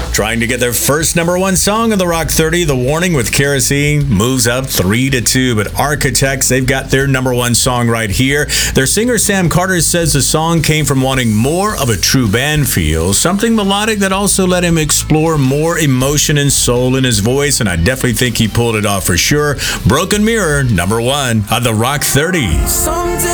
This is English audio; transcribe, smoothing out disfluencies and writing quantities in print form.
Trying to get their first number one song on the Rock 30, The Warning with Kerosene moves up 3-2. But Architects, they've got their number one song right here. Their singer Sam Carter says the song came from wanting more of a true band feel, something melodic that also let him explore more emotion and soul in his voice, and I definitely think he pulled it off for sure. Broken Mirror, number one on the Rock 30.